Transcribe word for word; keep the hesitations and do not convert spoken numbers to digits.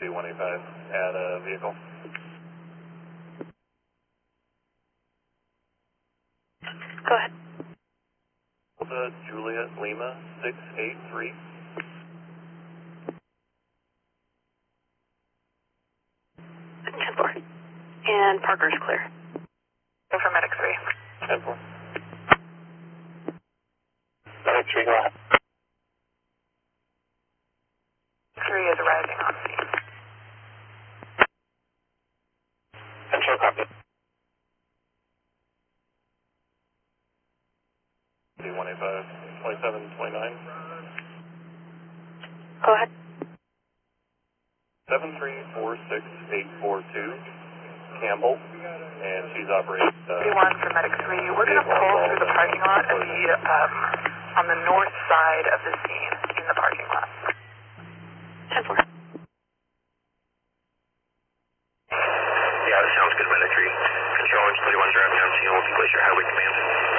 B one eighty-five, add a vehicle. Go ahead. Delta Juliet Lima six eight three. ten four. And Parker's clear. Go for Medic three. ten four. Medic three, go ahead. three is arriving on scene. ten four, copy. B one eighty-five, twenty-seven twenty-nine. Go ahead. seven three four six eight four two, Campbell, and she's operating. Uh, B one for Medic three. We're going to pull through the parking lot at the, um, on the north side of the scene in the parking lot. ten four. Yeah, that sounds good, Medic three. Control, thirty-one driving on scene. We'll place your highway command.